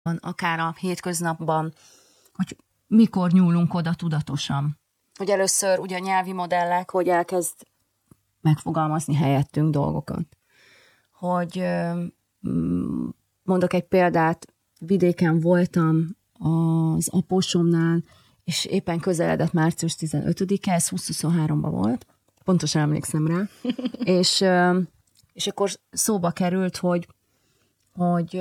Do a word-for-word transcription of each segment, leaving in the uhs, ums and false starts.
akár a hétköznapban, hogy mikor nyúlunk oda tudatosan. Hogy először ugye a nyelvi modellek, hogy elkezd megfogalmazni helyettünk dolgokat. Hogy mondok egy példát, vidéken voltam az apósomnál, és éppen közeledett március tizenötödike, ez húsz-huszonháromban volt, pontosan emlékszem rá, és, és akkor szóba került, hogy, hogy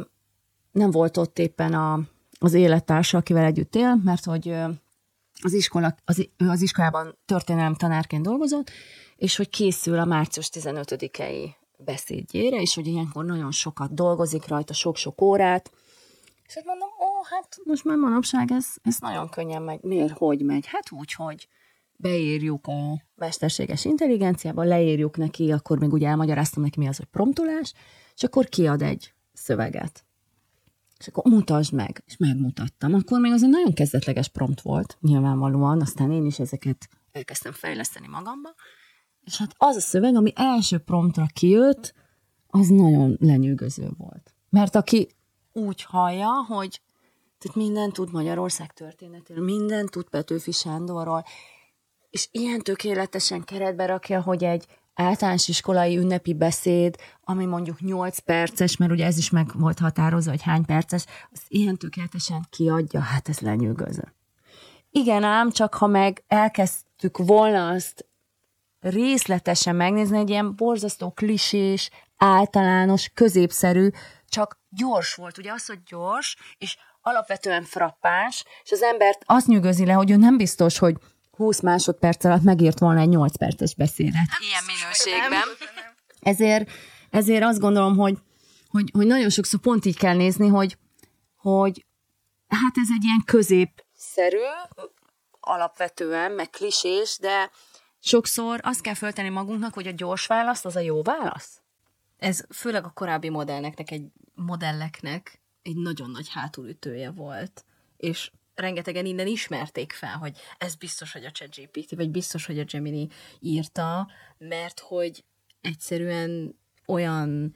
nem volt ott éppen a, az élettársa, akivel együtt él, mert hogy az, iskola, az, ő az iskolában történelem tanárként dolgozott, és hogy készül a március tizenötödikei beszédjére, és hogy ilyenkor nagyon sokat dolgozik rajta, sok-sok órát, és hát mondom, ó, hát most már manapság ez, ez nagyon könnyen megy. Miért, hogy megy? Hát úgy, hogy beírjuk a mesterséges intelligenciába, leírjuk neki, akkor még ugye elmagyaráztam neki, mi az, hogy promptolás, és akkor kiad egy szöveget. És akkor mutasd meg, és megmutattam. Akkor még az egy nagyon kezdetleges prompt volt, nyilvánvalóan, aztán én is ezeket elkezdtem fejleszteni magamba, és hát az a szöveg, ami első promptra kijött, az nagyon lenyűgöző volt. Mert aki úgy hallja, hogy tehát mindent tud Magyarország történetéről, mindent tud Petőfi Sándorról, és ilyen tökéletesen keretbe rakja, hogy egy általános iskolai ünnepi beszéd, ami mondjuk nyolc perces, mert ugye ez is meg volt határozva, hogy hány perces, az ilyen tökéletesen kiadja, hát ez lenyűgöző. Igen ám, csak ha meg elkezdtük volna azt részletesen megnézni, egy ilyen borzasztó klisés, általános, középszerű, csak gyors volt. Ugye az, hogy gyors, és alapvetően frappáns, és az embert azt nyűgözi le, hogy ő nem biztos, hogy húsz másodperc alatt megírt volna egy nyolc perces beszédet. Ilyen minőségben. Ezért, ezért azt gondolom, hogy, hogy, hogy nagyon sokszor pont így kell nézni, hogy, hogy hát ez egy ilyen középszerű, alapvetően, meg klisés, de sokszor azt kell föltenni magunknak, hogy a gyors válasz az a jó válasz. Ez főleg a korábbi modelleknek, egy modelleknek egy nagyon nagy hátulütője volt, és rengetegen innen ismerték fel, hogy ez biztos, hogy a ChatGPT, vagy biztos, hogy a Gemini írta, mert hogy egyszerűen olyan,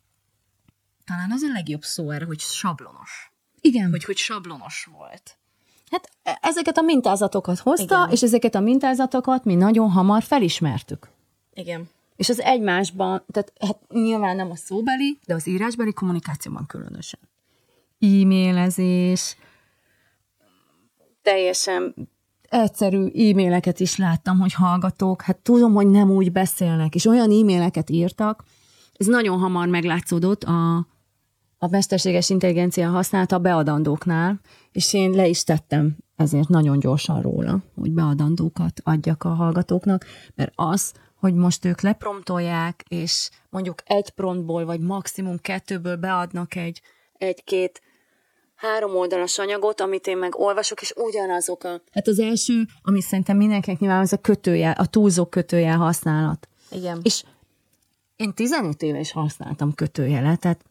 talán az a legjobb szó erre, hogy sablonos. Igen. Hogy, hogy sablonos volt. Hát ezeket a mintázatokat hozta, igen. És ezeket a mintázatokat mi nagyon hamar felismertük. Igen. És az egymásban, tehát hát nyilván nem a szóbeli, de az írásbeli kommunikációban különösen. E-mailezés, teljesen egyszerű e-maileket is láttam, hogy hallgatók, hát tudom, hogy nem úgy beszélnek, és olyan e-maileket írtak, ez nagyon hamar meglátszódott a, a mesterséges intelligencia használata a beadandóknál, és én le is tettem ezért nagyon gyorsan róla, hogy beadandókat adjak a hallgatóknak, mert az, hogy most ők lepromptolják, és mondjuk egy promptból, vagy maximum kettőből beadnak egy, egy-két három oldalas anyagot, amit én meg olvasok, és ugyanazok a... Hát az első, ami szerintem mindenkinek nyilván, az a kötőjel, a túlzó kötőjel használat. Igen. És én tizenöt éve is használtam kötőjelet, tehát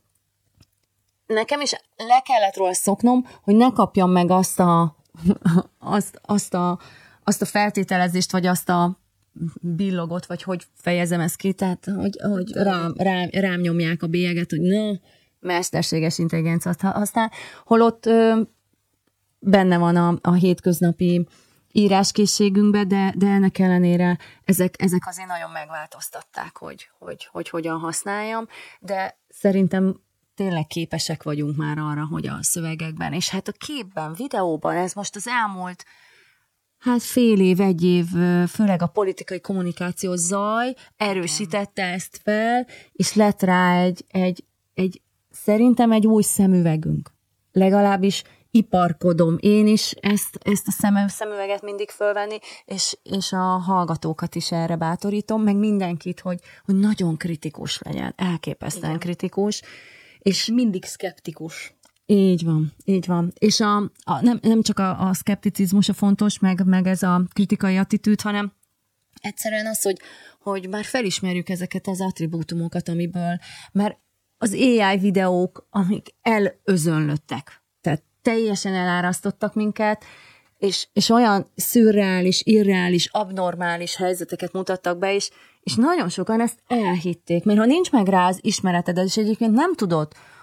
nekem is le kellett róla szoknom, hogy ne kapjam meg azt a, azt, azt a, azt a feltételezést, vagy azt a billogot, vagy hogy fejezem ezt ki, tehát hogy, hogy rám, rám, rám nyomják a bélyeget, hogy ne, mesterséges intelligencia használ, holott ö, benne van a, a hétköznapi íráskészségünkben, de, de ennek ellenére ezek, ezek azért nagyon megváltoztatták, hogy, hogy, hogy hogyan használjam, de szerintem tényleg képesek vagyunk már arra, hogy a szövegekben, és hát a képben, videóban, ez most az elmúlt hát fél év, egy év, főleg a politikai kommunikáció zaj erősítette ezt fel, és lett rá egy, egy, egy szerintem egy új szemüvegünk. Legalábbis iparkodom én is ezt, ezt a szemü, szemüveget mindig fölvenni, és, és a hallgatókat is erre bátorítom, meg mindenkit, hogy, hogy nagyon kritikus legyen, elképesztően igen. kritikus, és mindig szkeptikus. Így van, így van. És a, a, nem, nem csak a, a szkepticizmus a fontos, meg, meg ez a kritikai attitűd, hanem egyszerűen az, hogy, hogy már felismerjük ezeket az attribútumokat, amiből, mert az á i videók, amik elözönlöttek, tehát teljesen elárasztottak minket, és, és olyan szürreális, irreális, abnormális helyzeteket mutattak be, és, és nagyon sokan ezt elhitték, mert ha nincs meg rá az ismereted, és egyébként nem tudod, hogy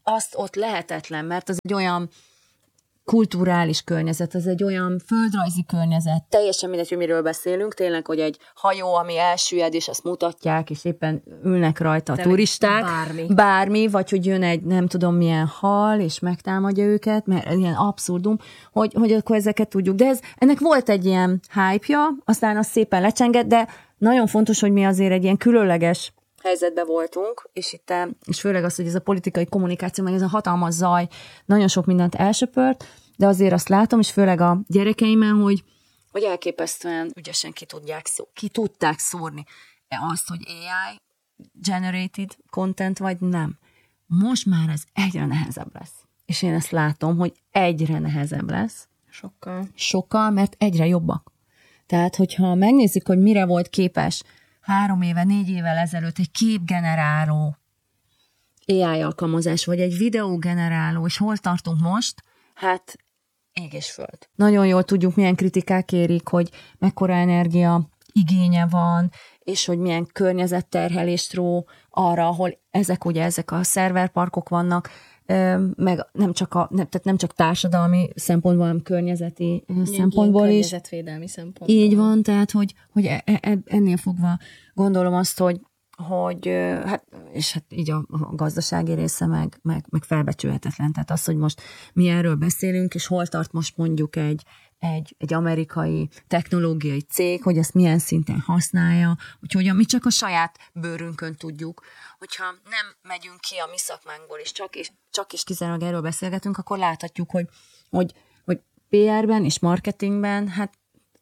azt ott lehetetlen, mert az egy olyan kulturális környezet, ez egy olyan földrajzi környezet. Teljesen mindegy, hogy miről beszélünk, tényleg, hogy egy hajó, ami elsüllyed, és azt mutatják, és éppen ülnek rajta a De turisták. Bármi. Bármi, vagy hogy jön egy nem tudom milyen hal, és megtámadja őket, mert ilyen abszurdum, hogy, hogy akkor ezeket tudjuk. De ez, ennek volt egy ilyen hype-ja, aztán az szépen lecsengett, de nagyon fontos, hogy mi azért egy ilyen különleges helyzetben voltunk, és itt, és főleg az, hogy ez a politikai kommunikáció, meg ez a hatalmas zaj nagyon sok mindent elsöpört, de azért azt látom, és főleg a gyerekeimen, hogy, hogy elképesztően ügyesen ki tudják szó, ki tudták szórni azt, hogy á i generated content, vagy nem. Most már ez egyre nehezebb lesz. És én ezt látom, hogy egyre nehezebb lesz. Sokkal. Sokkal, mert egyre jobbak. Tehát, hogyha megnézzük, hogy mire volt képes három éve, négy évvel ezelőtt egy képgeneráló á i alkalmazás, vagy egy videógeneráló, és hol tartunk most? Hát ég és föld. Nagyon jól tudjuk, milyen kritikák érik, hogy mekkora energia igénye van, és hogy milyen környezetterhelést ró arra, ahol ezek ugye ezek a szerverparkok vannak, meg nem csak, a, nem, tehát nem csak társadalmi szempontból, hanem környezeti ilyen, szempontból is. Környezetvédelmi szempontból. Így van, tehát, hogy, hogy ennél fogva gondolom azt, hogy, hogy hát, és hát így a, a gazdasági része meg, meg, meg felbecsülhetetlen. Tehát az, hogy most mi erről beszélünk, és hol tart most mondjuk egy, egy, egy amerikai technológiai cég, hogy ezt milyen szinten használja, hogy mi csak a saját bőrünkön tudjuk. Hogyha nem megyünk ki a mi szakmánkból, és csak és, csak és kizárólag erről beszélgetünk, akkor láthatjuk, hogy, hogy, hogy pé er-ben és marketingben, hát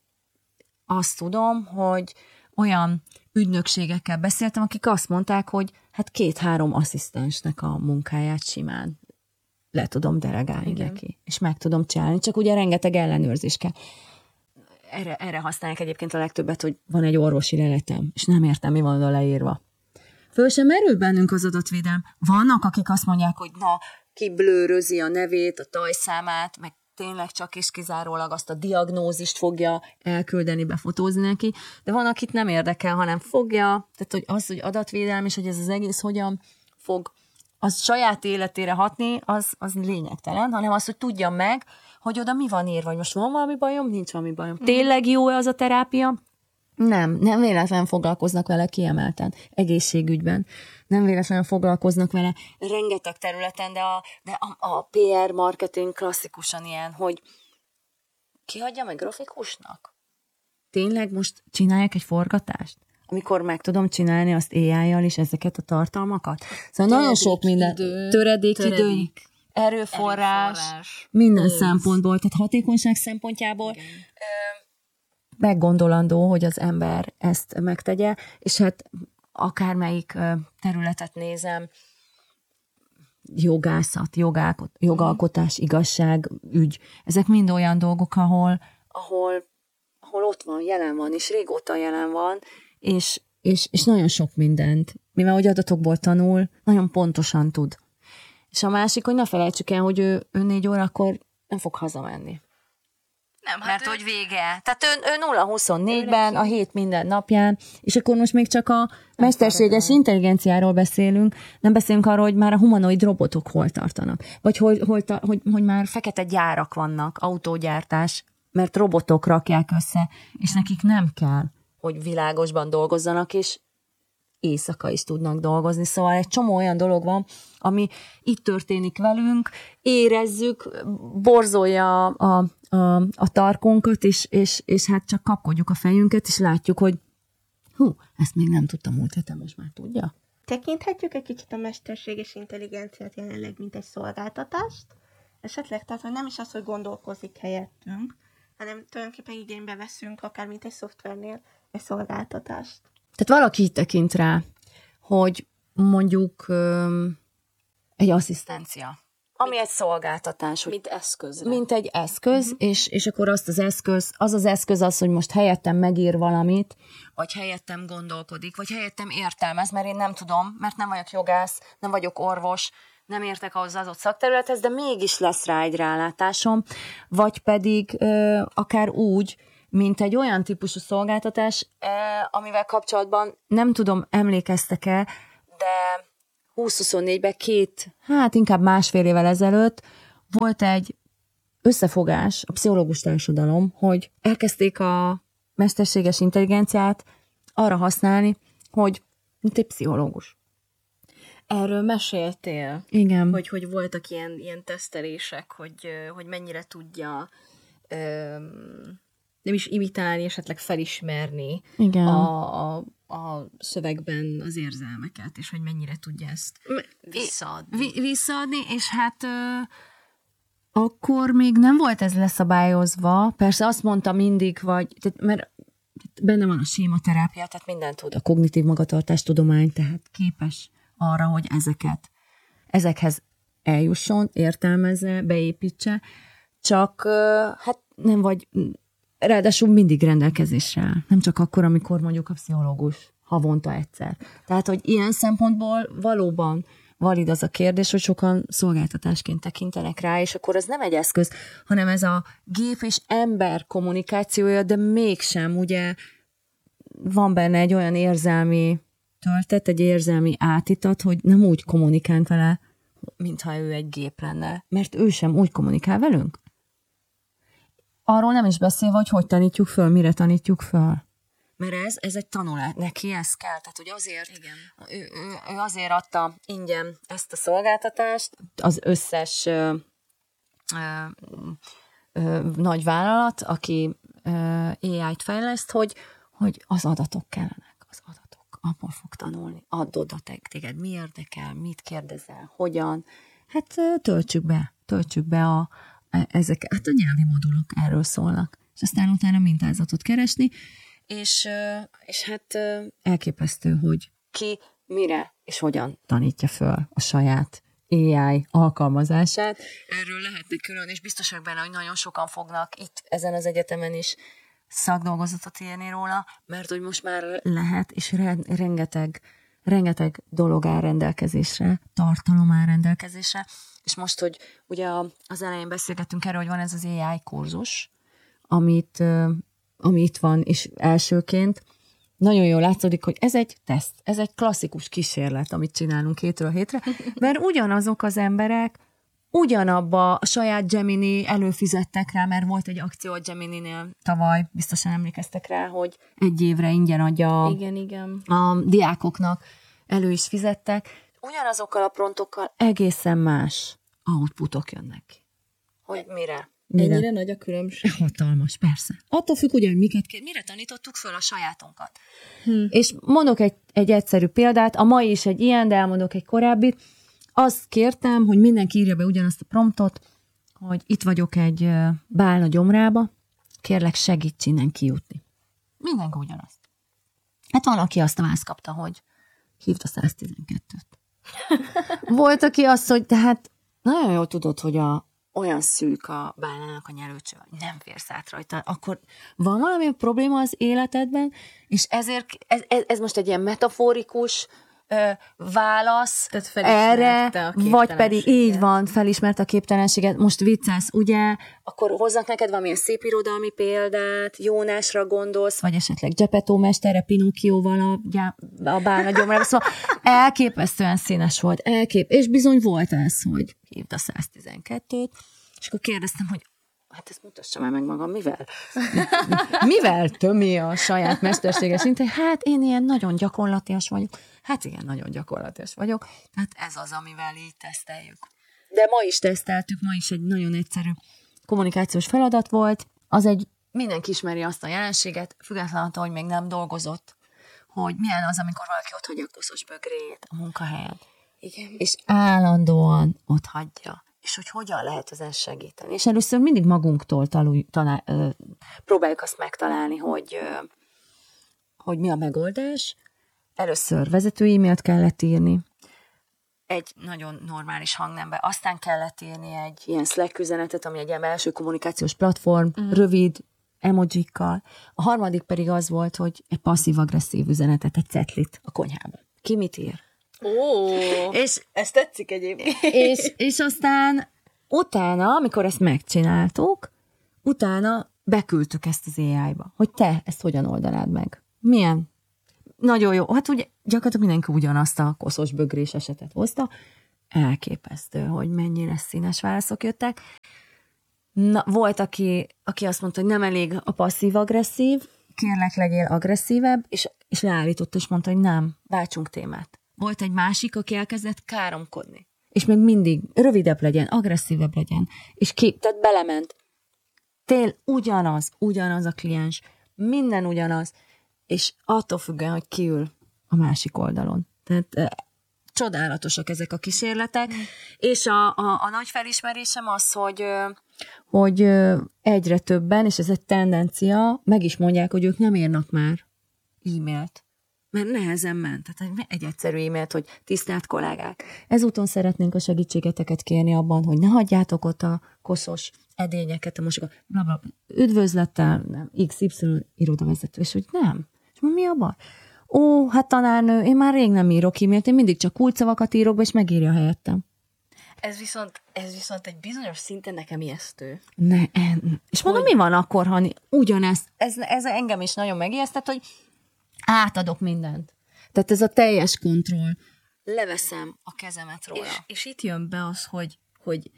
azt tudom, hogy olyan ügynökségekkel beszéltem, akik azt mondták, hogy hát két-három asszisztensnek a munkáját simán le tudom delegálni Igen. neki, és meg tudom csinálni, csak ugye rengeteg ellenőrzés kell. Erre, erre használják egyébként a legtöbbet, hogy van egy orvosi leletem, és nem értem, mi van oda leírva. Föl sem merül bennünk az adatvédelem. Vannak, akik azt mondják, hogy na, ki blőrözi a nevét, a tajszámát, meg tényleg csak és kizárólag azt a diagnózist fogja elküldeni, befotózni neki, de van, akit nem érdekel, hanem fogja, tehát hogy az, hogy adatvédelem, és hogy ez az egész hogyan fog az saját életére hatni, az, az lényegtelen, hanem az, hogy tudja meg, hogy oda mi van írva, hogy most van valami bajom, nincs valami bajom. Mm. Tényleg jó-e az a terápia? Nem, nem véletlenül foglalkoznak vele kiemelten, egészségügyben. Nem véletlenül foglalkoznak vele rengeteg területen, de a, de a, a pé er marketing klasszikusan ilyen, hogy kihagyja meg grafikusnak? Tényleg most csinálják egy forgatást? Amikor meg tudom csinálni azt á i-jal is ezeket a tartalmakat? Szóval töredék nagyon sok minden. Idő, Töredékidő, töredék. erőforrás, erőforrás, minden pénz. szempontból, tehát hatékonyság szempontjából ö, meggondolandó, hogy az ember ezt megtegye, és hát akármelyik ö, területet nézem, jogászat, jogálkot, jogalkotás, igazság, ügy, ezek mind olyan dolgok, ahol, ahol, ahol ott van, jelen van, és régóta jelen van, és, és, és nagyon sok mindent, mivel hogy adatokból tanul, nagyon pontosan tud. És a másik, hogy ne felejtsük el, hogy ő, ő négy órakor nem fog hazamenni. Nem, hát Mert ő... hogy vége. Tehát ő, ő nulla huszonnégyben, a hét minden napján, és akkor most még csak a mesterséges fordul. intelligenciáról beszélünk, nem beszélünk arról, hogy már a humanoid robotok hol tartanak. Vagy hol, hol ta, hogy, hogy már fekete gyárak vannak, autógyártás, mert robotok rakják össze, és nekik nem kell, hogy világosban dolgozzanak, és éjszaka is tudnak dolgozni. Szóval egy csomó olyan dolog van, ami itt történik velünk, érezzük, borzolja a, a, a tarkunkat, és, és, és hát csak kapkodjuk a fejünket, és látjuk, hogy hú, ezt még nem tudtam múlt héten, most már tudja. Tekinthetjük egy kicsit a mesterséges intelligenciát jelenleg, mint egy szolgáltatást? Esetleg, tehát hogy nem is az, hogy gondolkozik helyettünk, hanem tulajdonképpen igénybe veszünk, akár mint egy szoftvernél, egy szolgáltatást. Tehát valaki így tekint rá, hogy mondjuk öm, egy asszisztencia, ami egy szolgáltatás. Mint eszközre. Mint egy eszköz, uh-huh. és, és akkor azt az eszköz, az az eszköz az, hogy most helyettem megír valamit, vagy helyettem gondolkodik, vagy helyettem értelmez, mert én nem tudom, mert nem vagyok jogász, nem vagyok orvos, nem értek ahhoz az ott szakterülethez, de mégis lesz rá egy rálátásom, vagy pedig ö, akár úgy, mint egy olyan típusú szolgáltatás, amivel kapcsolatban nem tudom, emlékeztek-e, de húsz-huszonnégyben két, hát inkább másfél évvel ezelőtt volt egy összefogás, a pszichológus társadalom, hogy elkezdték a mesterséges intelligenciát arra használni, hogy mint egy pszichológus. Erről meséltél, Igen. hogy, hogy voltak ilyen, ilyen tesztelések, hogy, hogy mennyire tudja öm, nem is imitálni, esetleg felismerni Igen. a, a, a szövegben az érzelmeket, és hogy mennyire tudja ezt visszaadni. Vi- visszaadni, és hát ö, akkor még nem volt ez leszabályozva. Persze azt mondta mindig, vagy, tehát, mert benne van a sématerápia, tehát mindent tud, a kognitív magatartástudomány, tehát képes arra, hogy ezeket, ezekhez eljusson, értelmezze, beépítse, csak hát nem vagy, ráadásul mindig rendelkezésre áll. Nem csak akkor, amikor mondjuk a pszichológus havonta egyszer. Tehát, hogy ilyen szempontból valóban valid az a kérdés, hogy sokan szolgáltatásként tekintenek rá, és akkor ez nem egy eszköz, hanem ez a gép és ember kommunikációja, de mégsem, ugye van benne egy olyan érzelmi töltet, egy érzelmi átitat, hogy nem úgy kommunikálunk vele, mintha ő egy gép lenne. Mert ő sem úgy kommunikál velünk. Arról nem is beszélve, hogy hogy tanítjuk föl, mire tanítjuk föl. Mert ez, ez egy tanulás, neki ez kell. Tehát, hogy azért, Igen. Ő, ő, ő azért adta ingyen ezt a szolgáltatást, az összes ö, ö, ö, nagy vállalat, aki ö, á í-t fejleszt, hogy, hogy az adatok kellenek, az adatok. Abból fog tanulni, add oda téged, mi érdekel, mit kérdezel, hogyan. Hát töltsük be, töltsük be a, ezek, hát a nyelvi modulok erről szólnak. És aztán utána mintázatot keresni, és, és hát elképesztő, hogy ki, mire és hogyan tanítja föl a saját á í alkalmazását. Erről lehetne külön, és biztos vagyok benne, hogy nagyon sokan fognak itt ezen az egyetemen is szakdolgozatot írni róla, mert hogy most már lehet, és re- rengeteg, rengeteg dolog áll rendelkezésre, tartalom áll rendelkezésre, és most, hogy ugye az elején beszélgettünk erről, hogy van ez az á í kurzus, amit, ami itt van, és elsőként nagyon jól látszódik, hogy ez egy teszt, ez egy klasszikus kísérlet, amit csinálunk hétről hétre, mert ugyanazok az emberek ugyanabba a saját Gemini előfizettek rá, mert volt egy akció a Gemini-nél tavaly, biztosan emlékeztek rá, hogy egy évre ingyen adja a, igen, igen. a diákoknak, elő is fizettek. Ugyanazokkal a prontokkal egészen más outputok jönnek ki. Hogy mire? mire? Ennyire nagy a különbség? Hatalmas, persze. Attól függ ugye, hogy miket kér, mire tanítottuk föl a sajátunkat. Hm. És mondok egy, egy egyszerű példát, a mai is egy ilyen, de elmondok egy korábbit. Azt kértem, hogy mindenki írja be ugyanazt a promptot, hogy itt vagyok egy bálna gyomrába, kérlek segíts innen kijutni. Mindenki ugyanazt. Hát van, aki azt a választ kapta, hogy hívd a száztizenkettőt. Volt, aki azt, hogy tehát nagyon jól tudod, hogy a, olyan szűk a bálnának a nyelőcső, hogy nem férsz át rajta, akkor van valami probléma az életedben, és ezért, ez, ez, ez most egy ilyen metaforikus ö, válasz erre, vagy pedig így van, felismert a képtelenséget. Most viccelsz, ugye? Akkor hozzak neked valamilyen szép irodalmi példát, Jónásra gondolsz, vagy esetleg Geppetto mesterre, Pinocchioval a, a bálna gyomrába. Szóval elképesztően színes volt, elkép, és bizony volt ez, hogy hívd a száztizenkettőt, és akkor kérdeztem, hogy hát ezt mutassa már meg magam, mivel? Mivel tömi a saját mesterséges intézet? Hát én ilyen nagyon gyakorlatias vagyok. Hát igen, nagyon gyakorlatias vagyok. Tehát ez az, amivel így teszteljük. De ma is teszteltük, ma is egy nagyon egyszerű kommunikációs feladat volt. Az egy, mindenki ismeri azt a jelenséget, függetlenül attól, hogy még nem dolgozott, hogy milyen az, amikor valaki ott hagyja a koszos bögrét a munkahelyen. Igen. És állandóan ott hagyja. És hogy hogyan lehet ezen segíteni. És először mindig magunktól talul, talál, ö, próbáljuk azt megtalálni, hogy, ö, hogy mi a megoldás. Először vezető e-mailt kellett írni, egy nagyon normális hangnembe, aztán kellett írni egy ilyen Slack üzenetet, ami egy ilyen belső kommunikációs platform, mm. rövid, emojikkal. A harmadik pedig az volt, hogy egy passzív-agresszív üzenetet, egy cetlit a konyhában. Ki mit ír? Ó, és, ez tetszik egyébként. És, és aztán utána, amikor ezt megcsináltuk, utána beküldtük ezt az á í-ba, hogy te ezt hogyan oldanád meg. Milyen? nagyon jó. Hát ugye gyakorlatilag mindenki ugyanazt a koszos bögrés esetet hozta. Elképesztő, hogy mennyire színes válaszok jöttek. Na, volt, aki, aki azt mondta, hogy nem elég a passzív-agresszív, kérlek, legyél agresszívebb, és, és leállított, és mondta, hogy nem, váltsunk témát. Volt egy másik, aki elkezdett káromkodni. És még mindig rövidebb legyen, agresszívebb legyen. És ki, tehát belement. Tél ugyanaz, ugyanaz a kliens, minden ugyanaz, és attól függően, hogy kiül a másik oldalon. Tehát eh, csodálatosak ezek a kísérletek, mm. és a, a, a nagy felismerésem az, hogy, hogy egyre többen, és ez egy tendencia, meg is mondják, hogy ők nem írnak már e-mailt, mert nehezen ment. Tehát egy egyszerű e-mailt, hogy tisztelt kollégák, ezúton szeretnénk a segítségeteket kérni abban, hogy ne hagyjátok ott a koszos edényeket, a mosogat, blablabla, üdvözlettel, nem, iksz ipszilon irodavezető, és hogy nem. És mi a baj? Ó, hát tanárnő, én már rég nem írok e-mailt, én mindig csak kulcsszavakat írok be, és megírja helyettem. Ez viszont, ez viszont egy bizonyos szinten nekem ijesztő. Ne, en. És mondom, hogy... mi van akkor, ha ugyanezt, ez, ez engem is nagyon megijesztett, hogy átadok mindent. Tehát ez a teljes kontroll. Leveszem a kezemet róla. És, és itt jön be az, hogy, hogy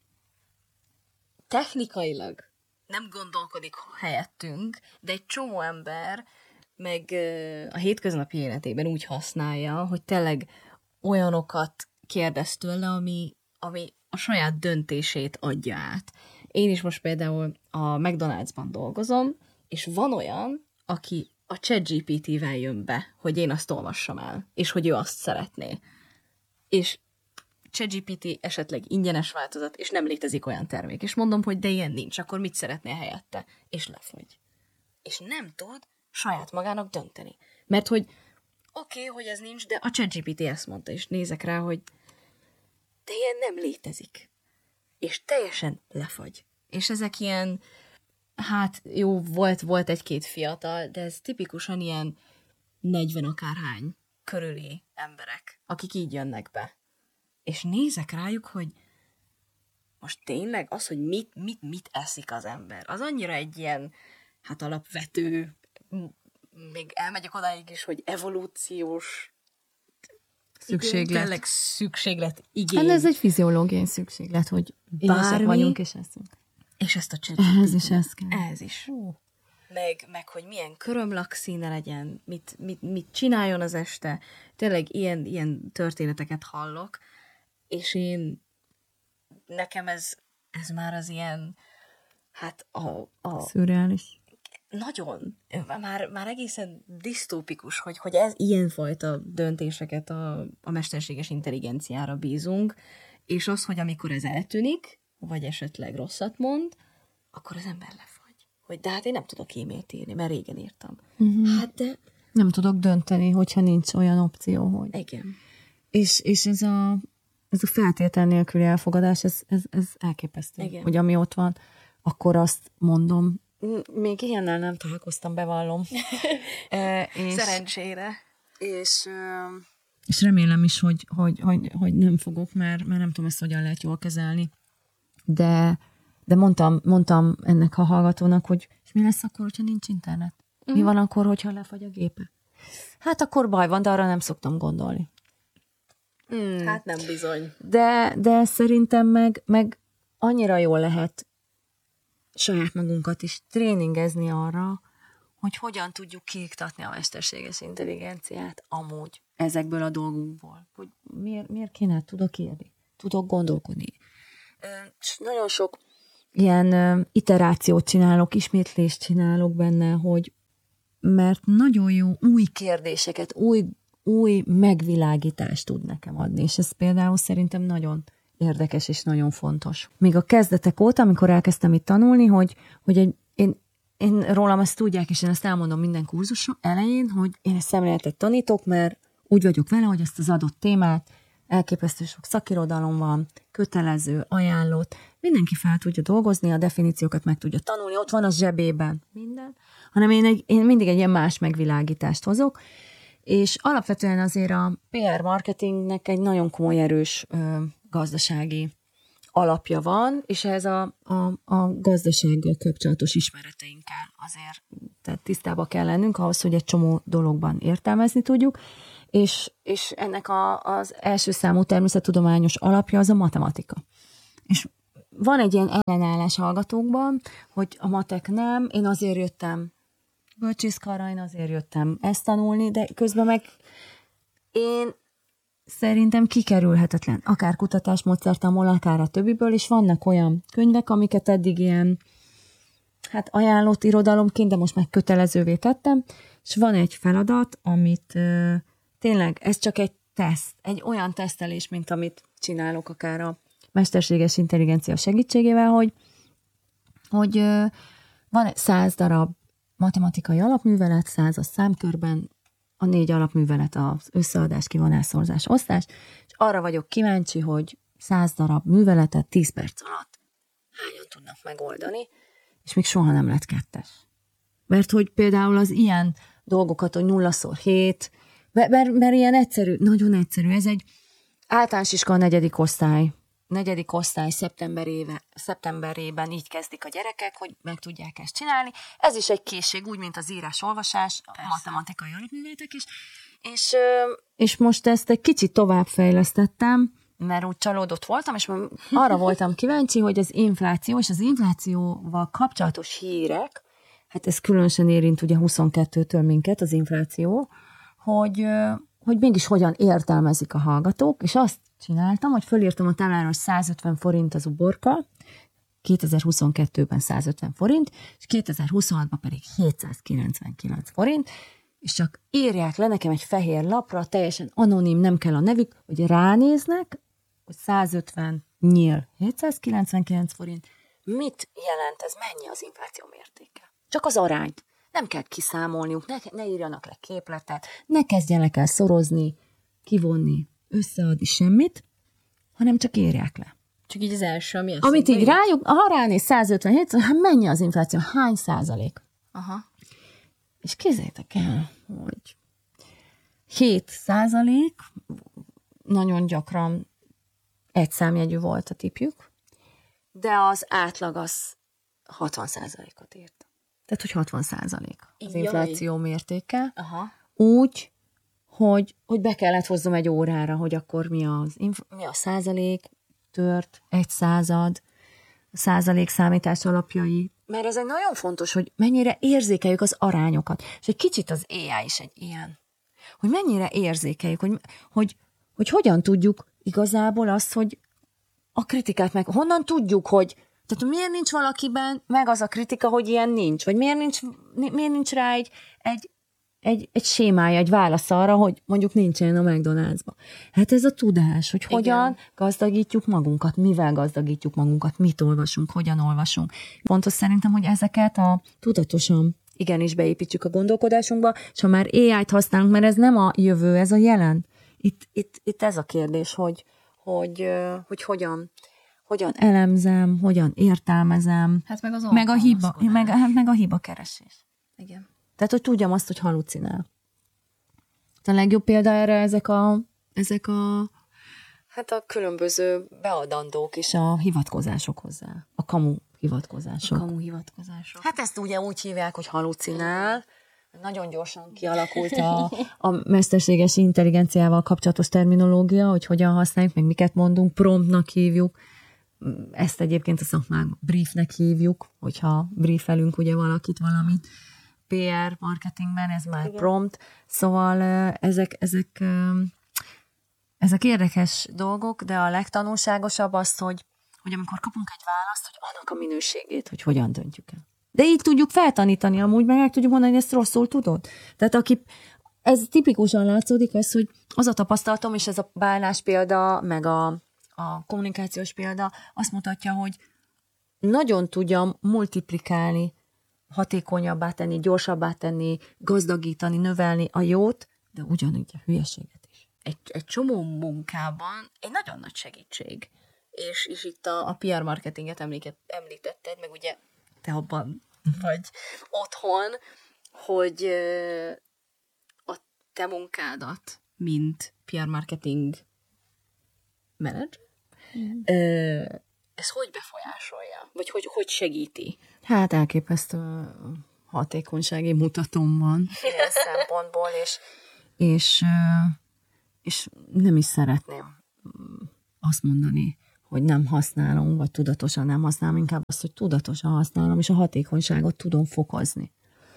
technikailag nem gondolkodik helyettünk, de egy csomó ember meg a hétköznapi életében úgy használja, hogy tényleg olyanokat kérdez tőle, ami, ami a saját döntését adja át. Én is most például a McDonald'sban dolgozom, és van olyan, aki a ChatGPT-vel jön be, hogy én azt olvassam el, és hogy ő azt szeretné. És ChatGPT esetleg ingyenes változat, és nem létezik olyan termék. És mondom, hogy de ilyen nincs, akkor mit szeretnél helyette? És lefogy. És nem tud saját magának dönteni. Mert hogy oké, okay, hogy ez nincs, de a ChatGPT ezt mondta, és nézek rá, hogy de ilyen nem létezik. És teljesen lefagy. És ezek ilyen, hát jó, volt, volt egy-két fiatal, de ez tipikusan ilyen negyven akárhány körüli emberek, akik így jönnek be. És nézek rájuk, hogy most tényleg az, hogy mit, mit, mit eszik az ember, az annyira egy ilyen, hát alapvető, még elmegyek odáig is, hogy evolúciós szükséglet. Igen, tényleg szükséglet, igény. Hát ez egy fiziológiai szükséglet, hogy bármi vagyunk és eszünk. És ezt a ChatGPT. Ehhez is ez kell. Ehhez is. Uh. Meg, meg, hogy milyen körömlakszíne legyen, mit, mit, mit csináljon az este. Tényleg ilyen, ilyen történeteket hallok, és én, nekem ez, ez már az ilyen, hát a... a szürreális. Nagyon. Már, már egészen disztópikus, hogy, hogy ez ilyenfajta döntéseket a, a mesterséges intelligenciára bízunk, és az, hogy amikor ez eltűnik, vagy esetleg rosszat mond, akkor az ember lefagy. Hogy de hát én nem tudok e-mailt írni, mert régen írtam. Uh-huh. Hát de... Nem tudok dönteni, hogyha nincs olyan opció, hogy... Igen. És, és ez a, ez a feltétel nélküli elfogadás, ez, ez, ez elképesztő. Igen. Hogy ami ott van, akkor azt mondom. Még ilyennel nem találkoztam, bevallom. e, és, Szerencsére. És, és remélem is, hogy, hogy, hogy, hogy nem fogok, mert, mert nem tudom ezt hogyan lehet jól kezelni. De, de mondtam, mondtam ennek a hallgatónak, hogy és mi lesz akkor, hogyha nincs internet? Mi mm. van akkor, hogyha lefagy a gépe? Hát akkor baj van, de arra nem szoktam gondolni. Mm. Hát nem bizony. De, de szerintem meg, meg annyira jól lehet saját magunkat is tréningezni arra, hogy hogyan tudjuk kiiktatni a mesterséges intelligenciát amúgy ezekből a dolgokból. Hogy miért, miért kéne? Tudok írni? Tudok gondolkodni? És nagyon sok ilyen iterációt csinálok, ismétlést csinálok benne, hogy mert nagyon jó új kérdéseket, új, új megvilágítást tud nekem adni, és ez például szerintem nagyon érdekes és nagyon fontos. Még a kezdetek óta, amikor elkezdtem itt tanulni, hogy, hogy egy, én, én rólam ezt tudják, és én ezt elmondom minden kurzusom elején, hogy én ezt szemléletet tanítok, mert úgy vagyok vele, hogy ezt az adott témát, elképesztő sok szakirodalom van, kötelező, ajánlott, mindenki fel tudja dolgozni, a definíciókat meg tudja tanulni, ott van a zsebében minden, hanem én, egy, én mindig egy ilyen más megvilágítást hozok, és alapvetően azért a pé er marketingnek egy nagyon komoly erős ö, gazdasági alapja van, és ez a, a, a gazdasággal kapcsolatos ismereteinkkel azért tehát tisztába kell lennünk ahhoz, hogy egy csomó dologban értelmezni tudjuk, és, és ennek a, az első számú természettudományos alapja az a matematika. És van egy ilyen ellenállás hallgatókban, hogy a matek nem, én azért jöttem bölcsészkarra, én azért jöttem ezt tanulni, de közben meg én szerintem kikerülhetetlen, akár kutatás Mozartamból, akár a többiből, és vannak olyan könyvek, amiket eddig ilyen hát ajánlott irodalomként, de most meg kötelezővé tettem, és van egy feladat, amit uh, tényleg, ez csak egy teszt, egy olyan tesztelés, mint amit csinálok akár a mesterséges intelligencia segítségével, hogy, hogy uh, van egy száz darab matematikai alapművelet, száz a számkörben, a négy alapművelet az összeadás, kivonás, szorzás, osztás, és arra vagyok kíváncsi, hogy száz darab műveletet tíz perc alatt hányan tudnak megoldani, és még soha nem lett kettes. Mert hogy például az ilyen dolgokat, hogy nullaszor hét, mert, mert ilyen egyszerű, nagyon egyszerű, ez egy általános iskola negyedik osztály, negyedik osztály szeptemberében, szeptemberében így kezdik a gyerekek, hogy meg tudják ezt csinálni. Ez is egy készség, úgy, mint az írás-olvasás, a matematikai alapműveletek is. És, és most ezt egy kicsit továbbfejlesztettem, mert úgy csalódott voltam, és arra voltam kíváncsi, hogy az infláció és az inflációval kapcsolatos hírek, hát ez különösen érint ugye huszonkettőtől minket, az infláció, hogy, hogy mégis hogyan értelmezik a hallgatók, és azt csináltam, hogy fölírtam a táblára, hogy százötven forint az uborka, kétezer-huszonkettőben százötven forint, és kétezer-huszonhatban pedig hétszázkilencvenkilenc forint, és csak írják le nekem egy fehér lapra, teljesen anonim, nem kell a nevük, hogy ránéznek, hogy százötven nyíl hétszázkilencvenkilenc forint. Mit jelent ez? Mennyi az infláció mértéke? Csak az arányt. Nem kell kiszámolniuk, ne, ne írjanak le képletet, ne kezdjenek el szorozni, kivonni, összeadni semmit, hanem csak írják le. Csak így az első, ami azt Amit így rájuk, ha ránéz százötvenhét, hát mennyi az infláció? Hány százalék? Aha. És képzeljétek el, hogy hét százalék, nagyon gyakran egy számjegyű volt a tipjük, de az átlag az hatvan százalékot írt. Tehát, hogy hatvan százalék az infláció mértéke. Aha. Úgy, hogy, hogy be kellett hoznom egy órára, hogy akkor mi, az, mi a százalék, tört, egy század, a százalék számítás alapjai. Mert ez egy nagyon fontos, hogy mennyire érzékeljük az arányokat. És egy kicsit az á i is egy ilyen. Hogy mennyire érzékeljük, hogy, hogy, hogy hogyan tudjuk igazából azt, hogy a kritikát meg, honnan tudjuk, hogy tehát miért nincs valakiben meg az a kritika, hogy ilyen nincs, vagy miért nincs, miért nincs rá egy, egy, egy, egy sémája, egy válasz arra, hogy mondjuk nincsen a McDonald'sba. Hát ez a tudás, hogy hogyan Igen. gazdagítjuk magunkat, mivel gazdagítjuk magunkat, mit olvasunk, hogyan olvasunk. Fontos szerintem, hogy ezeket a tudatosan igenis beépítsük a gondolkodásunkba, és ha már á i-t használunk, mert ez nem a jövő, ez a jelen. Itt, itt, itt ez a kérdés, hogy, hogy, hogy hogyan hogyan elemzem, hogyan értelmezem, hát meg, az meg a hiba, meg, hát meg a hiba keresés. Igen. Tehát, hogy tudjam azt, hogy halucinál. A legjobb példa erre ezek a, ezek a, hát a különböző beadandók és a hivatkozások hozzá. A kamu hivatkozások. A kamu hivatkozások. Hát ezt ugye úgy hívják, hogy halucinál. Nagyon gyorsan kialakult a, a mesterséges intelligenciával kapcsolatos terminológia, hogy hogyan használjuk, meg miket mondunk, promptnak hívjuk. Ezt egyébként a szakmában briefnek hívjuk, hogyha briefelünk ugye valakit valamit. pé er marketingben ez már Igen. prompt. Szóval ezek, ezek, ezek érdekes dolgok, de a legtanulságosabb az, hogy, hogy amikor kapunk egy választ, hogy annak a minőségét, hogy hogyan döntjük el. De így tudjuk feltanítani, amúgy meg meg tudjuk mondani, hogy ezt rosszul tudod. Tehát aki, ez tipikusan látszódik, az, hogy az a tapasztalatom, és ez a bálnás példa, meg a a kommunikációs példa azt mutatja, hogy nagyon tudja multiplikálni, hatékonyabbá tenni, gyorsabbá tenni, gazdagítani, növelni a jót, de ugyanúgy a hülyeséget is. Egy, egy csomó munkában egy nagyon nagy segítség. És, és itt a, a pé er marketinget emléket, említetted, meg ugye te abban vagy otthon, hogy a te munkádat, mint pé er marketing menedzser, mm. ez hogy befolyásolja? Vagy hogy, hogy segíti? Hát elképesztő hatékonysági mutatóm van ilyen szempontból, és, és, és nem is szeretném azt mondani, hogy nem használom, vagy tudatosan nem használom, inkább azt, hogy tudatosan használom, és a hatékonyságot tudom fokozni.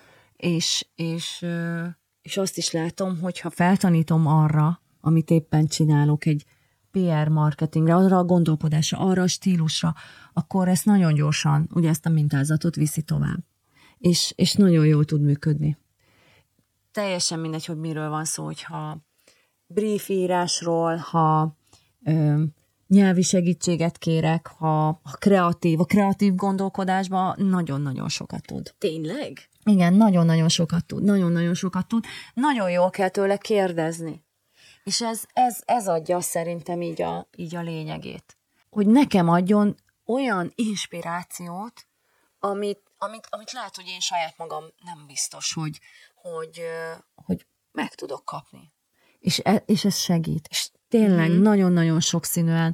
És, és, és azt is látom, hogy ha feltanítom arra, amit éppen csinálok, egy pé er marketingre, arra a gondolkodásra, arra a stílusra, akkor ezt nagyon gyorsan, ugye ezt a mintázatot viszi tovább. És, és nagyon jól tud működni. Teljesen mindegy, hogy miről van szó, hogyha briefírásról, ha ö, nyelvi segítséget kérek, ha, ha kreatív, a kreatív gondolkodásban nagyon-nagyon sokat tud. Tényleg? Igen, nagyon-nagyon sokat tud, nagyon-nagyon sokat tud. Nagyon jól kell tőle kérdezni. És ez, ez, ez adja szerintem így a, így a lényegét. Hogy nekem adjon olyan inspirációt, amit, amit, amit lehet, hogy én saját magam nem biztos, hogy, hogy, hogy meg tudok kapni. És, e, és ez segít. És tényleg mm-hmm. nagyon-nagyon sokszínűen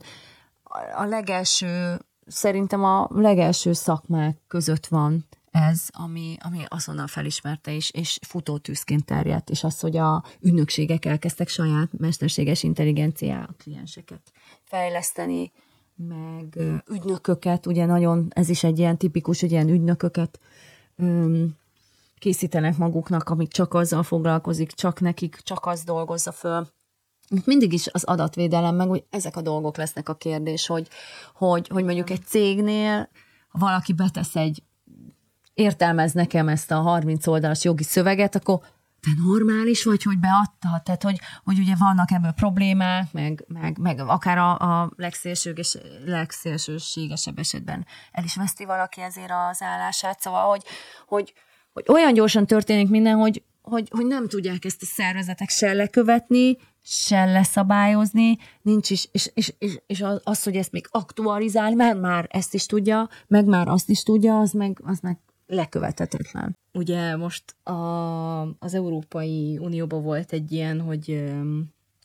a legelső, szerintem a legelső szakmák között van ez, ami, ami azonnal felismerte is, és futótűzként terjedt, és az, hogy a ügynökségek elkezdtek saját mesterséges intelligenciá klienseket fejleszteni, meg ügynököket, ugye nagyon, ez is egy ilyen tipikus, hogy ilyen ügynököket öm, készítenek maguknak, amik csak azzal foglalkozik, csak nekik, csak az dolgozza föl. Mindig is az adatvédelem, meg hogy ezek a dolgok lesznek a kérdés, hogy, hogy, hogy mondjuk egy cégnél valaki betesz egy értelmez nekem ezt a harminc oldalas jogi szöveget, akkor te normális vagy, hogy beadta? Tehát, hogy, hogy ugye vannak ebből problémák, meg, meg, meg akár a, a legszélsőséges, legszélsőségesebb esetben el is veszti valaki ezért az állását. Szóval, hogy, hogy, hogy olyan gyorsan történik minden, hogy, hogy, hogy nem tudják ezt a szervezetek se lekövetni, se leszabályozni, nincs is, és, és, és, és az, az, hogy ezt még aktualizálni, mert már ezt is tudja, meg már azt is tudja, az meg, az meg lekövethetetlen. Ugye most a, az Európai Unióban volt egy ilyen, hogy, ö,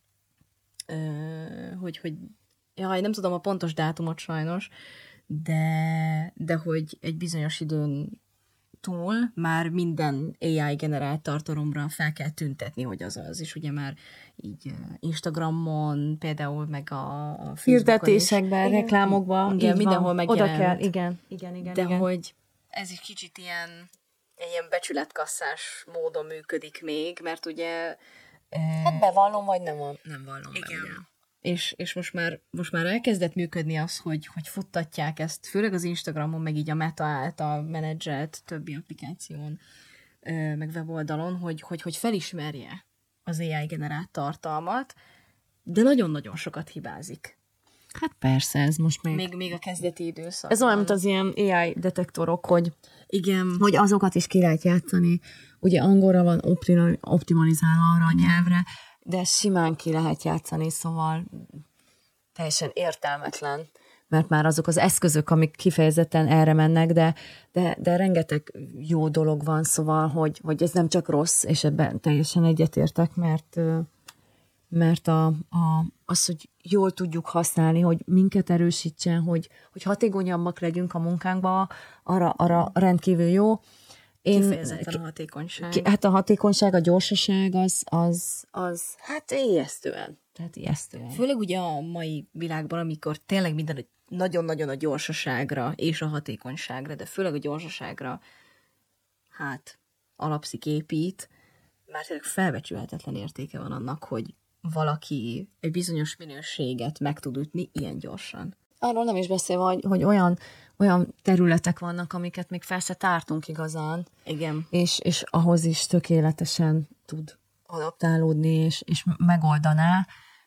ö, hogy, hogy jaj, nem tudom a pontos dátumot sajnos, de, de hogy egy bizonyos időn túl már minden á i generált tartalomra fel kell tüntetni, hogy az az, és ugye már így Instagramon, például meg a, a hirdetésekben, reklámokban, igen, mindenhol megjelent. Oda kell, igen, igen, igen. De igen. hogy ez is kicsit ilyen, ilyen becsületkasszás módon működik még, mert ugye... Hát bevallom, vagy nem, nem vallom igen. be, ugye. És, és most, már, most már elkezdett működni az, hogy, hogy futtatják ezt, főleg az Instagramon, meg így a Meta által menedzselt többi applikáción, meg weboldalon, hogy, hogy, hogy felismerje az á i generált tartalmat, de nagyon-nagyon sokat hibázik. Hát persze, ez most még... Még, még a kezdeti időszak. Ez olyan, mint az ilyen á i detektorok, hogy, igen. hogy azokat is ki lehet játszani. Ugye angolra van optimalizálva arra a nyelvre, de simán ki lehet játszani, szóval teljesen értelmetlen, mert már azok az eszközök, amik kifejezetten erre mennek, de, de, de rengeteg jó dolog van, szóval, hogy, hogy ez nem csak rossz, és ebben teljesen egyetértek, mert, mert a, a, az, hogy jól tudjuk használni, hogy minket erősítsen, hogy, hogy hatékonyabbak legyünk a munkánkba, arra, arra rendkívül jó. Én, kifejezetten a hatékonyság. Ki, hát a hatékonyság, a gyorsaság az, az, az hát ijesztően. Tehát ijesztően. Főleg ugye a mai világban, amikor tényleg minden nagyon-nagyon a gyorsaságra és a hatékonyságra, de főleg a gyorsaságra hát alapszik, épít, már tényleg felbecsülhetetlen értéke van annak, hogy valaki egy bizonyos minőséget meg tud ütni ilyen gyorsan. Arról nem is beszélve, hogy, hogy olyan, olyan területek vannak, amiket még fel se tártunk igazán. Igen. És, és ahhoz is tökéletesen tud adaptálódni, és, és megoldaná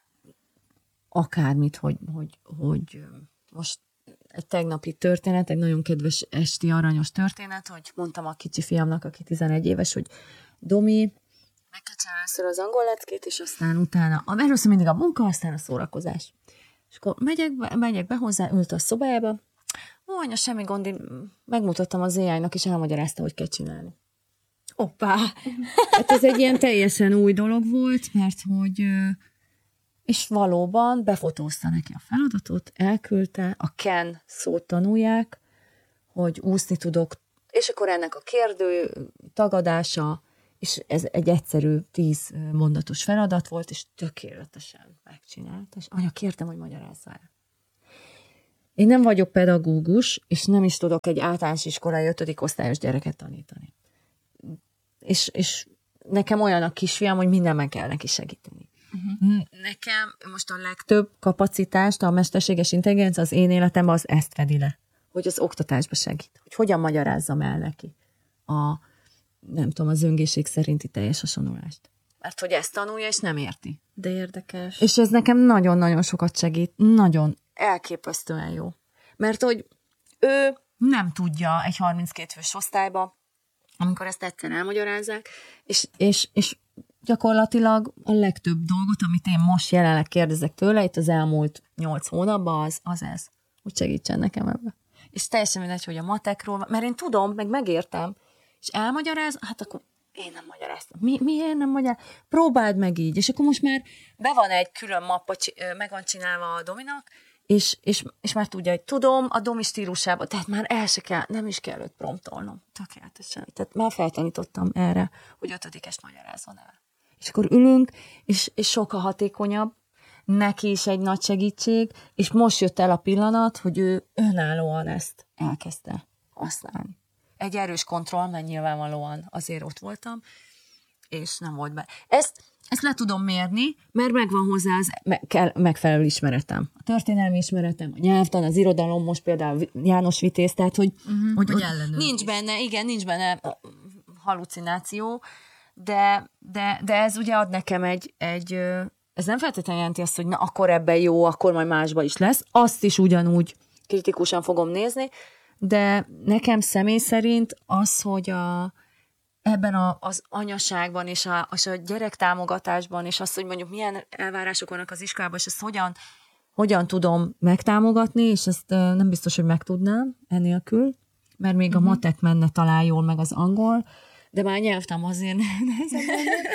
akármit, hogy, hogy, hogy most egy tegnapi történet, egy nagyon kedves esti aranyos történet, hogy mondtam a kicsi fiamnak, aki tizenegy éves, hogy Domi, megkecsen először az angol leckét, és aztán utána, először mindig a munka, aztán a szórakozás. És akkor megyek be, megyek be hozzá, ült a szobájába, ó, anya, semmi gond, én megmutattam az á i-nak, és elmagyarázta, hogy kell csinálni. Hoppá! Hát ez egy ilyen teljesen új dolog volt, mert hogy és valóban befotózta neki a feladatot, elküldte, a Ken szót tanulják, hogy úszni tudok, és akkor ennek a kérdő tagadása, és ez egy egyszerű tíz mondatos feladat volt, és tökéletesen megcsinálta, és anya, kértem, hogy magyarázza el. Én nem vagyok pedagógus, és nem is tudok egy általános iskolai ötödik osztályos gyereket tanítani. És, és nekem olyan a kisfiam, hogy mindenben kell neki segíteni. Uh-huh. Nekem most a legtöbb kapacitást, a mesterséges intelligencia az én életemben az ezt fedi le, hogy az oktatásba segít. Hogy hogyan magyarázzam el neki a, nem tudom, az öngészség szerinti teljes hasonlulást. Mert hogy ezt tanulja, és nem érti. De érdekes. És ez nekem nagyon-nagyon sokat segít. Nagyon elképesztően jó. Mert hogy ő nem tudja egy harminckét fős osztályba, amikor ezt egyszer elmagyarázzák, és, és, és gyakorlatilag a legtöbb dolgot, amit én most jelenleg kérdezek tőle, itt az elmúlt nyolc hónapban, az, az ez, hogy segítsen nekem ebbe. És teljesen mindegy, hogy a matekról, mert én tudom, meg megértem, és elmagyaráz, hát akkor én nem magyaráztam. Mi, miért nem magyar? Próbáld meg így. És akkor most már be van egy külön mappa, meg van csinálva a Dominak, és, és, és már tudja, hogy tudom a Domi stílusában, tehát már el se kell, nem is kell őt promptolnom. Tökéletesen. Tehát már feltanítottam erre, hogy ötödikest magyarázzon el. És akkor ülünk, és, és sokkal hatékonyabb, neki is egy nagy segítség, és most jött el a pillanat, hogy ő önállóan ezt elkezdte használni. Egy erős kontroll, mert nyilvánvalóan azért ott voltam, és nem volt be. Ezt, ezt le tudom mérni, mert megvan hozzá az me- kell, megfelelő ismeretem. A történelmi ismeretem, a nyelvtan, az irodalom, most például János Vitéz, tehát hogy, uh-huh, hogy, hogy hogy nincs benne, igen, nincs benne halucináció, de, de, de ez ugye ad nekem egy, egy, ez nem feltétlenül jelenti azt, hogy na, akkor ebben jó, akkor majd másban is lesz. Azt is ugyanúgy kritikusan fogom nézni, de nekem személy szerint az, hogy a, ebben a, az anyaságban és a, és a gyerektámogatásban, és az, hogy mondjuk milyen elvárások vannak az iskolában, és ezt hogyan, hogyan tudom megtámogatni, és ezt nem biztos, hogy megtudnám enélkül, mert még uh-huh. a matek menne talán jól, meg az angol, de már nyelvtam azért nehezebb.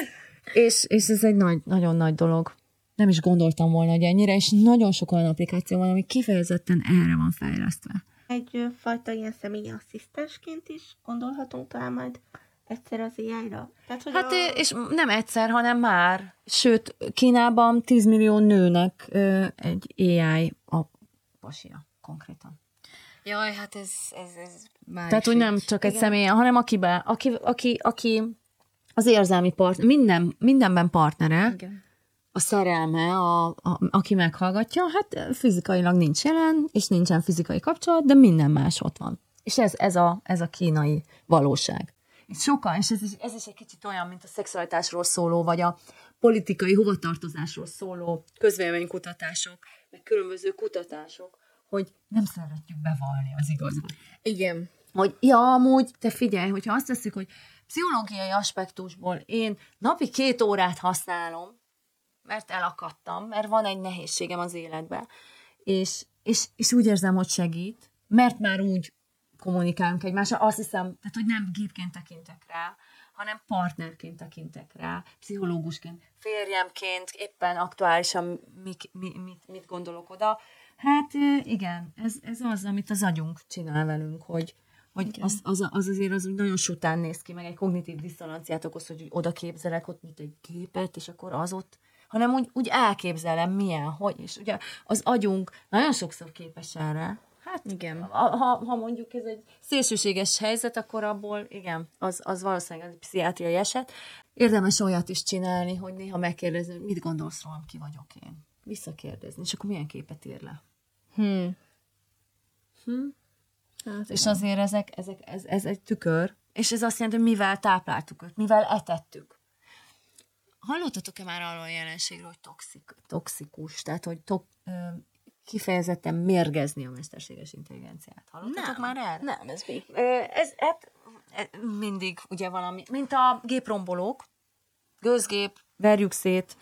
és, és ez egy nagy, nagyon nagy dolog. Nem is gondoltam volna, hogy ennyire, és nagyon sok olyan applikáció van, ami kifejezetten erre van fejlesztve. Egy fajta ilyen személyi asszisztensként is gondolhatunk talán majd egyszer az á i-ra. Tehát, hogy hát a... és nem egyszer, hanem már. Sőt, Kínában tíz millió nőnek ö, egy á i a pasia konkrétan. Jaj, hát ez, ez, ez már Tehát, hogy nem csak egy személy, hanem akiben, aki, aki, aki az érzelmi partner, minden, mindenben partnere, igen. A szerelme, a, a, aki meghallgatja, hát fizikailag nincs jelen, és nincsen fizikai kapcsolat, de minden más ott van. És ez, ez, a, ez a kínai valóság. És sokan, és ez is, ez is egy kicsit olyan, mint a szexualitásról szóló, vagy a politikai hovatartozásról szóló közvéleménykutatások, meg különböző kutatások, hogy nem szeretjük bevallni az igazat. Igen. Hogy ja, amúgy, te figyelj, hogyha azt tesszük, hogy pszichológiai aspektusból én napi két órát használom, mert elakadtam, mert van egy nehézségem az életben, és, és, és úgy érzem, hogy segít, mert már úgy kommunikálunk egymással, azt hiszem, tehát, hogy nem gépként tekintek rá, hanem partnerként tekintek rá, pszichológusként, férjemként, éppen aktuálisan mit, mit, mit gondolok oda. Hát igen, ez, ez az, amit az agyunk csinál velünk, hogy, hogy az, az, az azért az úgy nagyon sután néz ki, meg egy kognitív diszonanciát okoz, hogy oda képzelek ott, mint egy gépet, és akkor az ott, hanem úgy, úgy elképzelem milyen, hogy, és ugye az agyunk nagyon sokszor képes erre. Hát igen. Ha, ha mondjuk ez egy szélsőséges helyzet, akkor abból igen, az, az valószínűleg egy pszichiátriai eset. Érdemes olyat is csinálni, hogy néha megkérdezni, hogy mit gondolsz rólam, ki vagyok én. Visszakérdezni, és akkor milyen képet ír le. Hmm. Hm? Hát, és azért ezek, ezek, ez, ez egy tükör, és ez azt jelenti, hogy mivel tápláltuk őt, mivel etettük. Hallottatok-e már arról a jelenségről, hogy toxik, toxikus, tehát hogy to, ö, kifejezetten mérgezni a mesterséges intelligenciát? Hallottatok nem, már erre? Nem, ez mi? Ö, ez, hát, mindig ugye valami, mint a géprombolók, gőzgép, verjük szét.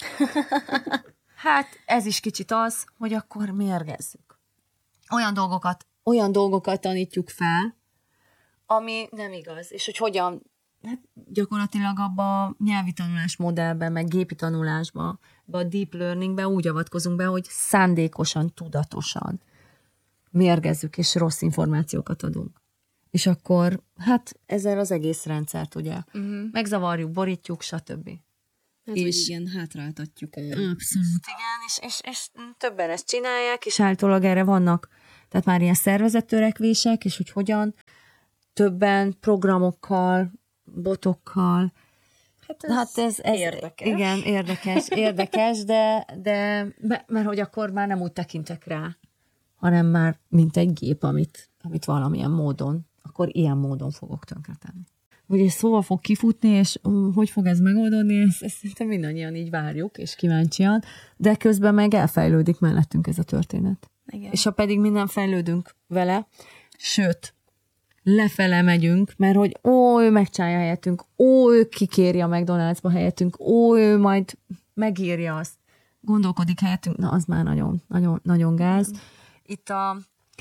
Hát ez is kicsit az, hogy akkor mérgezzük. Olyan dolgokat, olyan dolgokat tanítjuk fel, ami nem igaz, és hogy hogyan, hát gyakorlatilag abban a nyelvi tanulás modellben, meg gépi tanulásban a deep learningbe úgy avatkozunk be, hogy szándékosan, tudatosan mérgezzük és rossz információkat adunk. És akkor, hát ezzel az egész rendszert ugye uh-huh. megzavarjuk, borítjuk, stb. Hát, és igen, hátráltatjuk el. Abszolút, igen, és, és, és többen ezt csinálják, és általában erre vannak, tehát már ilyen szervezettörekvések, és hogy hogyan többen programokkal, botokkal. Hát ez, hát ez, ez érdekes. Igen, érdekes, érdekes, de, de mert hogy akkor már nem úgy tekintek rá, hanem már mint egy gép, amit, amit valamilyen módon, akkor ilyen módon fogok tönkretenni. Ugye szóval fog kifutni, és um, hogy fog ez megoldódni, ezt, ezt szerintem mindannyian így várjuk, és kíváncsian, de közben meg elfejlődik mellettünk ez a történet. Igen. És ha pedig minden fejlődünk vele, sőt, lefele megyünk, mert hogy ó, ő megcsinálja helyettünk, ó, ő kikéri a McDonald'sba helyettünk, ó, ő majd megírja azt, gondolkodik helyettünk, na az már nagyon, nagyon, nagyon gáz. Itt a,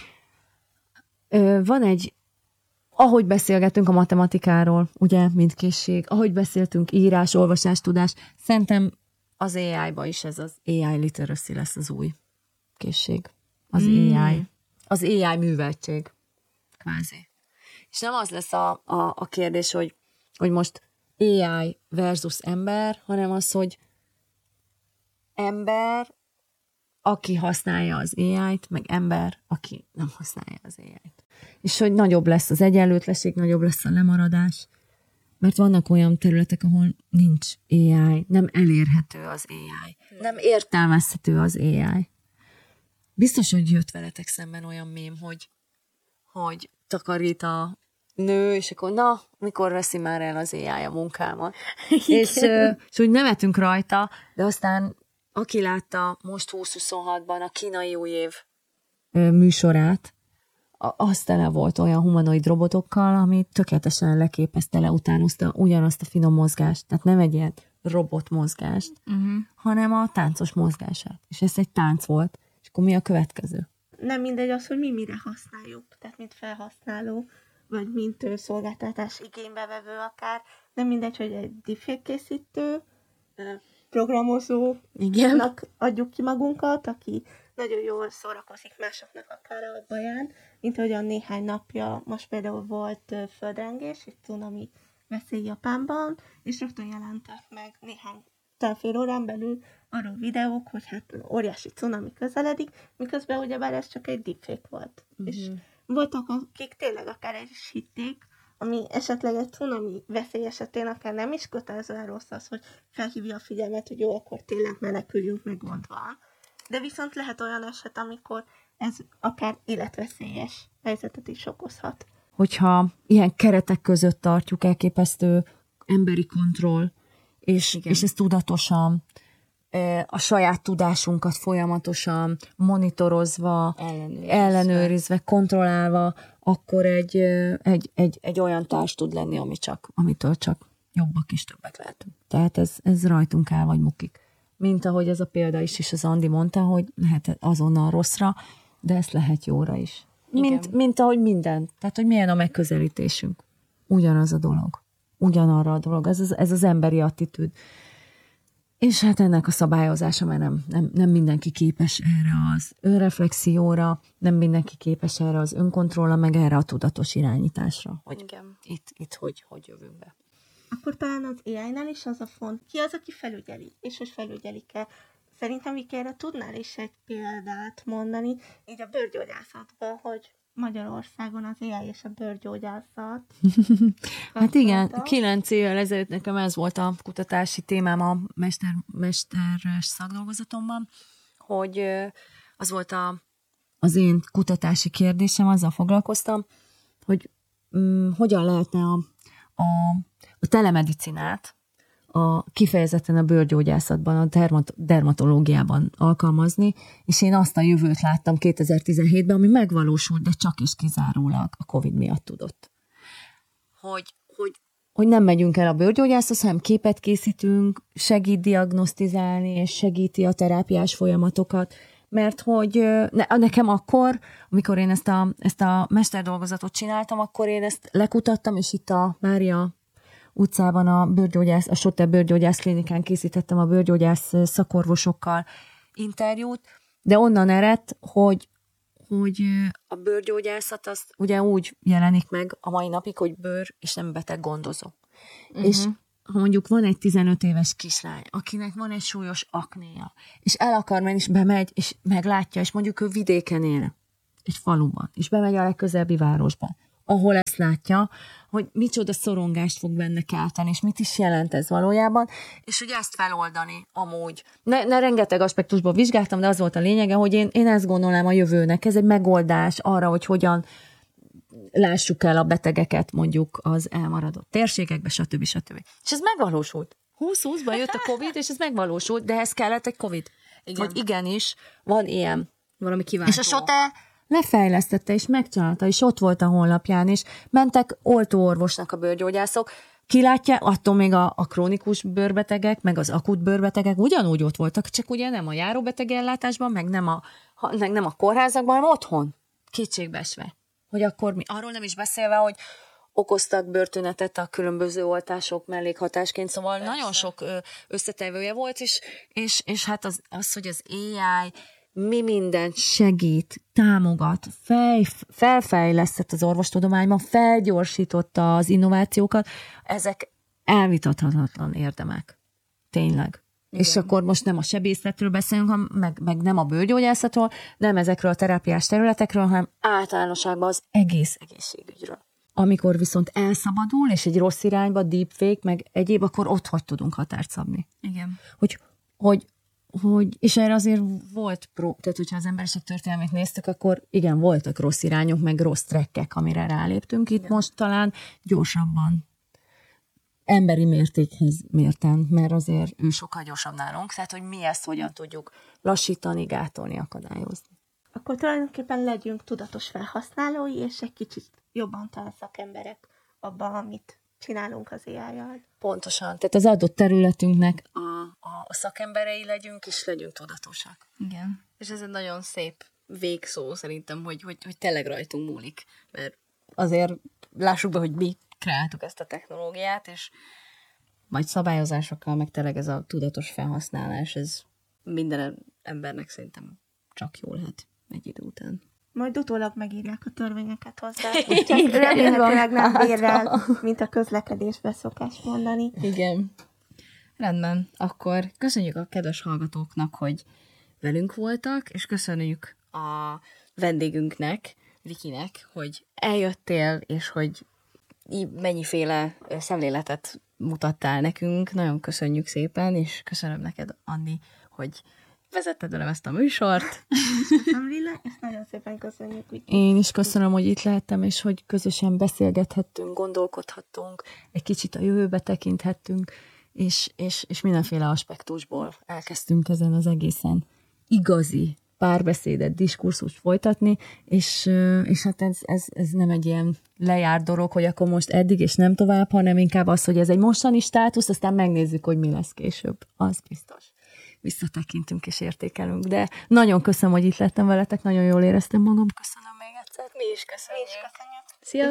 ö, van egy, ahogy beszélgetünk a matematikáról, ugye, mint készség, ahogy beszéltünk írás, olvasás, tudás, szerintem az á í-ba is ez az á í literacy lesz az új készség. Az mm. á í. Az á í műveltség. Kvázi. És nem az lesz a, a, a kérdés, hogy, hogy most á í versus ember, hanem az, hogy ember, aki használja az á í-t, meg ember, aki nem használja az á í-t. És hogy nagyobb lesz az egyenlőtlenség, nagyobb lesz a lemaradás, mert vannak olyan területek, ahol nincs á í, nem elérhető az á í, nem értelmezhető az á í. Biztos, hogy jött veletek szemben olyan mém, hogy, hogy takarít a nő, és akkor na, mikor veszi már el az á í a munkámat. és, és úgy nevetünk rajta, de aztán aki látta most húsz huszonhatban a kínai új év műsorát, az tele volt olyan humanoid robotokkal, ami tökéletesen leképezte, leutánozta ugyanazt a finom mozgást. Tehát nem egy ilyen robot mozgást, uh-huh. hanem a táncos mozgását. És ez egy tánc volt. És akkor mi a következő? Nem mindegy az, hogy mi mire használjuk. Tehát mint felhasználó, vagy mint szolgáltatás igénybevevő akár. Nem mindegy, hogy egy deepfake készítő, programozónak adjuk ki magunkat, aki nagyon jól szórakozik másoknak akár a baján, mint ahogyan néhány napja, most például volt földrengés, egy cunami veszély Japánban, és rögtön jelentek meg néhány fél órán belül arról videók, hogy hát óriási cunami közeledik, miközben ugyebár ez csak egy deepfake volt. Uh-huh. És voltak, akik tényleg akár el is hitték, ami esetleg egy cunami veszély esetén akár nem is kötelezően rossz az, hogy felhívja a figyelmet, hogy jó, akkor tényleg meneküljünk, meg gond van. De viszont lehet olyan eset, amikor ez akár életveszélyes helyzetet is okozhat. Hogyha ilyen keretek között tartjuk, elképesztő emberi kontroll, és, és ez tudatosan, a saját tudásunkat folyamatosan monitorozva, ellenőrizve, ellenőrizve kontrollálva, akkor egy, egy, egy, egy olyan társ tud lenni, ami csak, amitől csak jobbak és többek lehetünk. Tehát ez, ez rajtunk áll, vagy mukik. Mint ahogy ez a példa is, is az Andi mondta, hogy lehet azonnal rosszra, de ezt lehet jóra is. Mint, mint ahogy minden. Tehát, hogy milyen a megközelítésünk. Ugyanaz a dolog. Ugyanarra a dolog. Ez az, ez az emberi attitűd. És hát ennek a szabályozása, mert nem, nem, nem mindenki képes erre az önreflexióra, nem mindenki képes erre az önkontrollra, meg erre a tudatos irányításra. Hogy igen. Itt, itt hogy, hogy jövünk be. Akkor talán az á í-nál is az a font, ki az, aki felügyeli, és hogy felügyelik-e. Szerintem Viki, tudnál is egy példát mondani, így a bőrgyógyászatban, hogy Magyarországon az á í és a bőrgyógyászat. Hát igen, kilenc évvel ezelőtt nekem ez volt a kutatási témám a mester, mesteres szakdolgozatomban, hogy az volt a, az én kutatási kérdésem, azzal foglalkoztam, hogy um, hogyan lehetne a, a, a telemedicinát a, kifejezetten a bőrgyógyászatban, a dermat, dermatológiában alkalmazni, és én azt a jövőt láttam kétezer-tizenhétben, ami megvalósult, de csak is kizárólag a Covid miatt tudott. Hogy, hogy, hogy nem megyünk el a bőrgyógyászhoz, hanem képet készítünk, segít diagnosztizálni, és segíti a terápiás folyamatokat, mert hogy ne, nekem akkor, amikor én ezt a, ezt a mesterdolgozatot csináltam, akkor én ezt lekutattam, és itt a Mária utcában a bőrgyógyász, a Sotte bőrgyógyász klinikán készítettem a bőrgyógyász szakorvosokkal interjút, de onnan eredt, hogy, hogy a bőrgyógyászat az ugye úgy jelenik meg a mai napig, hogy bőr és nem beteg gondozó. Uh-huh. És ha mondjuk van egy tizenöt éves kislány, akinek van egy súlyos aknéja, és el akar menni, és bemegy, és meglátja, és mondjuk ő vidéken él, egy faluban, és bemegy a legközelebbi városba, ahol ezt látja, hogy micsoda szorongást fog benne kelteni, és mit is jelent ez valójában, és hogy ezt feloldani amúgy. Ne, ne rengeteg aspektusból vizsgáltam, de az volt a lényege, hogy én, én ezt gondolom a jövőnek, ez egy megoldás arra, hogy hogyan lássuk el a betegeket mondjuk az elmaradott térségekbe, stb. stb. És ez megvalósult. húsz-húszban jött a Covid, és ez megvalósult, de ez kellett egy Covid. Igen. Hogy igenis, van ilyen. Valami kiváltó. És a Sotte lefejlesztette, és megcsinálta, és ott volt a honlapján, és mentek oltóorvosnak a bőrgyógyászok. Ki látja, attól még a, a krónikus bőrbetegek, meg az akut bőrbetegek ugyanúgy ott voltak, csak ugye nem a járóbetegellátásban, meg nem a, meg nem a kórházakban, hanem otthon, kétségbeesve. Hogy akkor mi, arról nem is beszélve, hogy okoztak bőrtünetet a különböző oltások mellékhatásként, szóval persze. Nagyon sok összetevője volt, és, és, és hát az, az, hogy az á i mi mindent segít, támogat, fej, felfejlesztett az orvostudományban, felgyorsította az innovációkat, ezek elvitathatatlan érdemek. Tényleg. Igen. És akkor most nem a sebészetről beszélünk, meg, meg nem a bőrgyógyászatról, nem ezekről a terápiás területekről, hanem általánosságban az egész egészségügyről. Amikor viszont elszabadul, és egy rossz irányba, deepfake, meg egyéb, akkor ott hogy tudunk határt szabni. Igen. Hogy, hogy, hogy, és erre azért volt pró, tehát hogyha az emberiség történelmét néztük, akkor igen, voltak rossz irányok, meg rossz trekkek, amire ráléptünk. Itt igen. Most talán gyorsabban emberi mértékhez mérten, mert azért ő sokkal gyorsabb nálunk, tehát hogy mi ezt hogyan tudjuk lassítani, gátolni, akadályozni. Akkor tulajdonképpen legyünk tudatos felhasználói, és egy kicsit jobban talán szakemberek abban, amit csinálunk az á i-jal. Pontosan. Tehát az adott területünknek a, a, a szakemberei legyünk, és legyünk tudatosak. Igen. És ez egy nagyon szép végszó szerintem, hogy, hogy, hogy tényleg rajtunk múlik, mert azért lássuk be, hogy mi kreáltuk ezt a technológiát, és majd szabályozásokkal, meg tényleg ez a tudatos felhasználás, ez minden embernek szerintem csak jó lehet egy idő után. Majd utólag megírják a törvényeket hozzá, csak remélhetőleg nem bérrel, mint a közlekedésbe szokás mondani. Igen. Rendben, akkor köszönjük a kedves hallgatóknak, hogy velünk voltak, és köszönjük a vendégünknek, Vikinek, hogy eljöttél, és hogy mennyiféle szemléletet mutattál nekünk. Nagyon köszönjük szépen, és köszönöm neked, Anni, hogy vezetted velem ezt a műsort. Köszönöm, Lilla, és nagyon szépen köszönjük. Hogy Én is köszönöm, hogy itt lehettem, és hogy közösen beszélgethettünk, gondolkodhattunk, egy kicsit a jövőbe tekinthettünk, és, és, és mindenféle aspektusból elkezdtünk ezen az egészen igazi párbeszédet, diskurzust folytatni, és, és hát ez, ez, ez nem egy ilyen lejárt dolog, hogy akkor most eddig és nem tovább, hanem inkább az, hogy ez egy mostani státusz, aztán megnézzük, hogy mi lesz később. Az biztos. Visszatekintünk és értékelünk, de nagyon köszönöm, hogy itt lettem veletek, nagyon jól éreztem magam. Köszönöm még egyszer. Mi is köszönjük. Mi is köszönjük. Sziasztok!